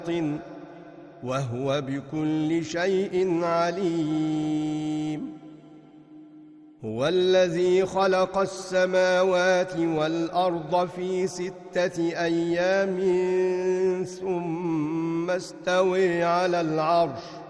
وهو بكل شيء عليم. هو الذي خلق السماوات والأرض في 6 أيام ثم استوى على العرش